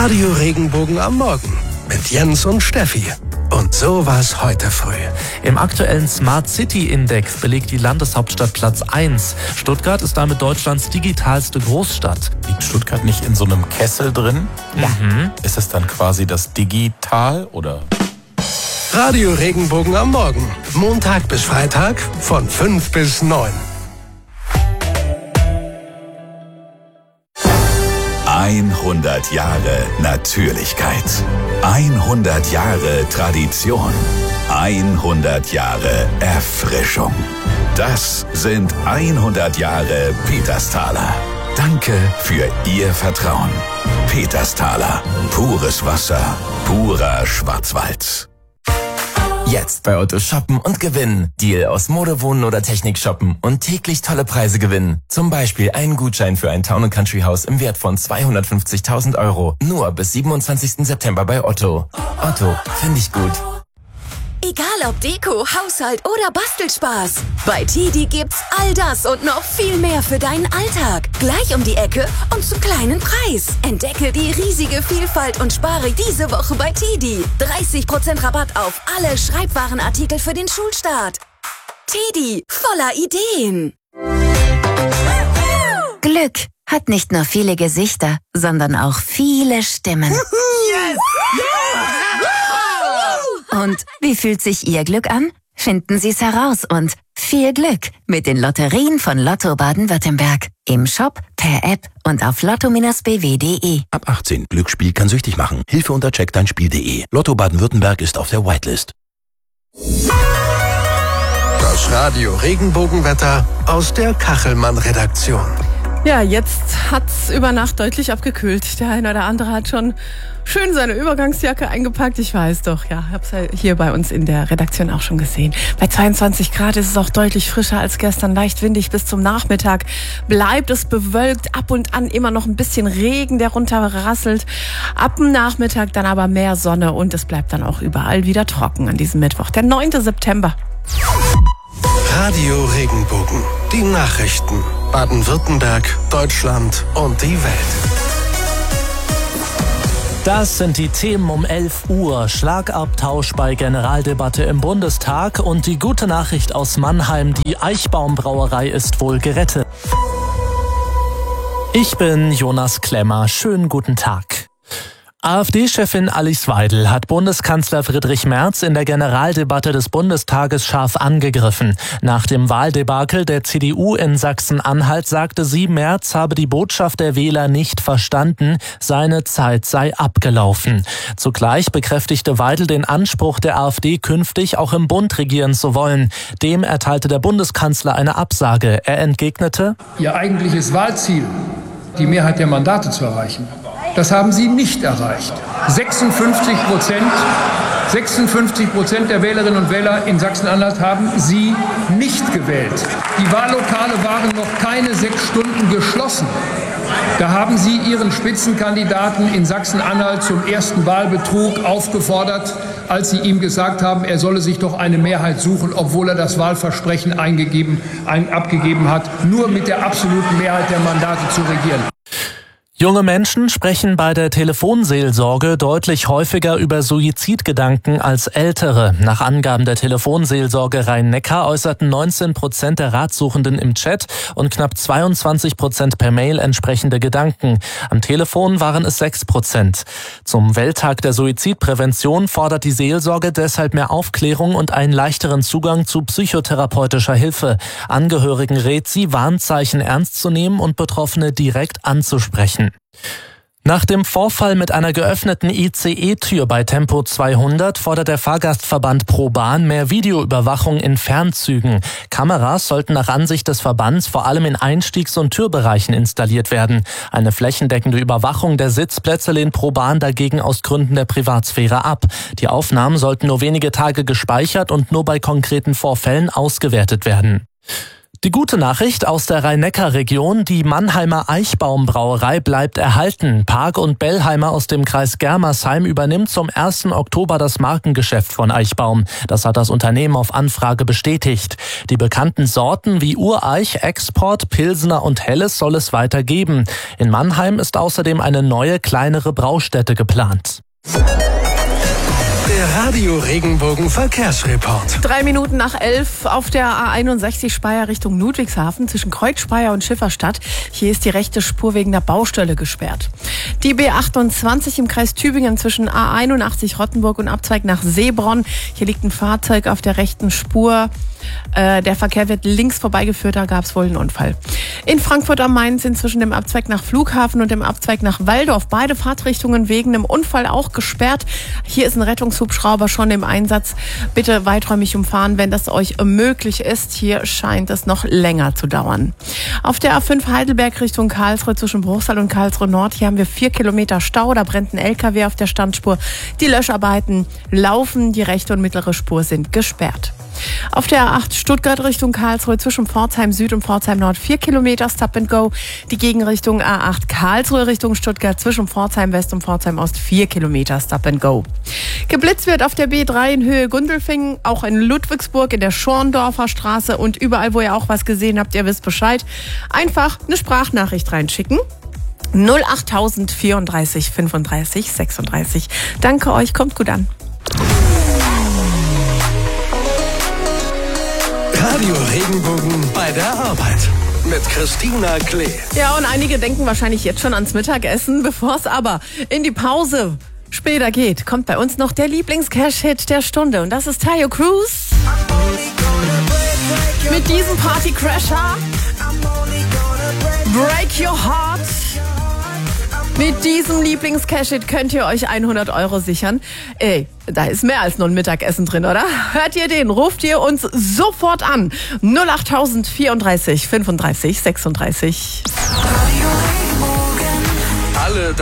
Radio Regenbogen am Morgen mit Jens und Steffi. Und so war's heute früh. Im aktuellen Smart City Index belegt die Landeshauptstadt Platz 1. Stuttgart ist damit Deutschlands digitalste Großstadt. Liegt Stuttgart nicht in so einem Kessel drin? Ja. Ist es dann quasi das Digital oder? Radio Regenbogen am Morgen. Montag bis Freitag von 5 bis 9. 100 Jahre Natürlichkeit. 100 Jahre Tradition. 100 Jahre Erfrischung. Das sind 100 Jahre Petersthaler. Danke für Ihr Vertrauen. Petersthaler. Pures Wasser. Purer Schwarzwald. Jetzt bei Otto shoppen und gewinnen. Deal aus Mode, Wohnen oder Technik shoppen und täglich tolle Preise gewinnen. Zum Beispiel einen Gutschein für ein Town & Country Haus im Wert von 250.000 €. Nur bis 27. September bei Otto. Otto, finde ich gut. Egal ob Deko, Haushalt oder Bastelspaß. Bei TIDI gibt's all das und noch viel mehr für deinen Alltag. Gleich um die Ecke und zum kleinen Preis. Entdecke die riesige Vielfalt und spare diese Woche bei TIDI. 30% Rabatt auf alle Schreibwarenartikel für den Schulstart. TIDI, voller Ideen. Glück hat nicht nur viele Gesichter, sondern auch viele Stimmen. Yes! Und wie fühlt sich Ihr Glück an? Finden Sie es heraus und viel Glück mit den Lotterien von Lotto Baden-Württemberg. Im Shop, per App und auf lotto-bw.de. Ab 18. Glücksspiel kann süchtig machen. Hilfe unter checkdeinspiel.de. Lotto Baden-Württemberg ist auf der Whitelist. Das Radio Regenbogenwetter aus der Kachelmann-Redaktion. Ja, jetzt hat's über Nacht deutlich abgekühlt. Der eine oder andere hat schon schön seine Übergangsjacke eingepackt. Ich weiß doch, ja, hab's ja hier bei uns in der Redaktion auch schon gesehen. Bei 22 Grad ist es auch deutlich frischer als gestern, leicht windig bis zum Nachmittag. Bleibt es bewölkt, ab und an immer noch ein bisschen Regen, der runterrasselt. Ab dem Nachmittag dann aber mehr Sonne und es bleibt dann auch überall wieder trocken an diesem Mittwoch, der 9. September. Radio Regenbogen. Die Nachrichten. Baden-Württemberg, Deutschland und die Welt. Das sind die Themen um 11 Uhr. Schlagabtausch bei Generaldebatte im Bundestag und die gute Nachricht aus Mannheim, die Eichbaum-Brauerei ist wohl gerettet. Ich bin Jonas Klemmer. Schönen guten Tag. AfD-Chefin Alice Weidel hat Bundeskanzler Friedrich Merz in der Generaldebatte des Bundestages scharf angegriffen. Nach dem Wahldebakel der CDU in Sachsen-Anhalt sagte sie, Merz habe die Botschaft der Wähler nicht verstanden, seine Zeit sei abgelaufen. Zugleich bekräftigte Weidel den Anspruch der AfD, künftig auch im Bund regieren zu wollen. Dem erteilte der Bundeskanzler eine Absage. Er entgegnete: Ihr eigentliches Wahlziel, die Mehrheit der Mandate zu erreichen, das haben Sie nicht erreicht. 56% der Wählerinnen und Wähler in Sachsen-Anhalt haben Sie nicht gewählt. Die Wahllokale waren noch keine 6 Stunden geschlossen. Da haben Sie Ihren Spitzenkandidaten in Sachsen-Anhalt zum ersten Wahlbetrug aufgefordert, als Sie ihm gesagt haben, er solle sich doch eine Mehrheit suchen, obwohl er das Wahlversprechen abgegeben hat, nur mit der absoluten Mehrheit der Mandate zu regieren. Junge Menschen sprechen bei der Telefonseelsorge deutlich häufiger über Suizidgedanken als Ältere. Nach Angaben der Telefonseelsorge Rhein-Neckar äußerten 19% der Ratsuchenden im Chat und knapp 22% per Mail entsprechende Gedanken. Am Telefon waren es 6%. Zum Welttag der Suizidprävention fordert die Seelsorge deshalb mehr Aufklärung und einen leichteren Zugang zu psychotherapeutischer Hilfe. Angehörigen rät sie, Warnzeichen ernst zu nehmen und Betroffene direkt anzusprechen. Nach dem Vorfall mit einer geöffneten ICE-Tür bei Tempo 200 fordert der Fahrgastverband ProBahn mehr Videoüberwachung in Fernzügen. Kameras sollten nach Ansicht des Verbands vor allem in Einstiegs- und Türbereichen installiert werden. Eine flächendeckende Überwachung der Sitzplätze lehnt ProBahn dagegen aus Gründen der Privatsphäre ab. Die Aufnahmen sollten nur wenige Tage gespeichert und nur bei konkreten Vorfällen ausgewertet werden. Die gute Nachricht aus der Rhein-Neckar-Region, die Mannheimer Eichbaum-Brauerei bleibt erhalten. Park und Bellheimer aus dem Kreis Germersheim übernimmt zum 1. Oktober das Markengeschäft von Eichbaum. Das hat das Unternehmen auf Anfrage bestätigt. Die bekannten Sorten wie Ureich, Export, Pilsener und Helles soll es weiter geben. In Mannheim ist außerdem eine neue, kleinere Braustätte geplant. Der Radio Regenbogen Verkehrsreport. 3 Minuten nach 11 auf der A61 Speyer Richtung Ludwigshafen zwischen Kreuzspeyer und Schifferstadt. Hier ist die rechte Spur wegen der Baustelle gesperrt. Die B28 im Kreis Tübingen zwischen A81 Rottenburg und Abzweig nach Seebronn. Hier liegt ein Fahrzeug auf der rechten Spur. Der Verkehr wird links vorbeigeführt, da gab es wohl einen Unfall. In Frankfurt am Main sind zwischen dem Abzweig nach Flughafen und dem Abzweig nach Waldorf beide Fahrtrichtungen wegen einem Unfall auch gesperrt. Hier ist ein Rettungshubschrauber schon im Einsatz. Bitte weiträumig umfahren, wenn das euch möglich ist. Hier scheint es noch länger zu dauern. Auf der A5 Heidelberg Richtung Karlsruhe zwischen Bruchsal und Karlsruhe Nord. Hier haben wir 4 Kilometer Stau. Da brennt ein LKW auf der Standspur. Die Löscharbeiten laufen. Die rechte und mittlere Spur sind gesperrt. Auf der A8 Stuttgart Richtung Karlsruhe zwischen Pforzheim Süd und Pforzheim Nord 4 Kilometer Stop and Go. Die Gegenrichtung A8 Karlsruhe Richtung Stuttgart zwischen Pforzheim West und Pforzheim Ost 4 Kilometer Stop and Go. Geblitzt wird auf der B3 in Höhe Gundelfingen, auch in Ludwigsburg in der Schorndorfer Straße und überall, wo ihr auch was gesehen habt, ihr wisst Bescheid. Einfach eine Sprachnachricht reinschicken. 08000 34 35 36. Danke euch, kommt gut an. Radio Regenbogen bei der Arbeit mit Christina Klee. Ja, und einige denken wahrscheinlich jetzt schon ans Mittagessen. Bevor es aber in die Pause später geht, kommt bei uns noch der Lieblings-Cash-Hit der Stunde. Und das ist Taio Cruz mit diesem Party-Crasher. Break Your Heart. Mit diesem Lieblings-Cash-Hit könnt ihr euch 100 € sichern. Ey, da ist mehr als nur ein Mittagessen drin, oder? Hört ihr den? Ruft ihr uns sofort an. 08000 34 35 36.